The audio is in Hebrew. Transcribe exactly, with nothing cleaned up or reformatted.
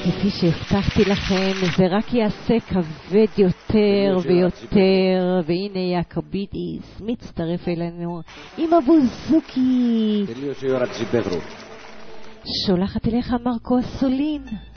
כפי שהבטחתי לכם, זה רק יעשה כבד יותר ויותר, והנה יעקובידיס מצטרף אלינו עם הבוזוקי. שולחת אליך מרקו אסולין.